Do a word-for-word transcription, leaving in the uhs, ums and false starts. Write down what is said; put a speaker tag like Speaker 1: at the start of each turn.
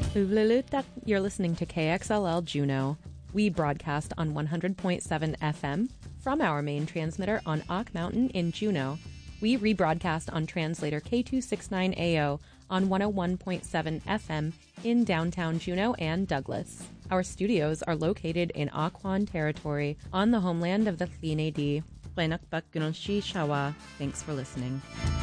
Speaker 1: Uvlelutak, you're listening to K X L L Juneau. We broadcast on one hundred point seven F M from our main transmitter on Ock Mountain in Juneau. We rebroadcast on translator K two sixty-nine A O on one oh one point seven F M in downtown Juneau and Douglas. Our studios are located in Occoquan territory on the homeland of the Tleenay Dee. Thanks for listening.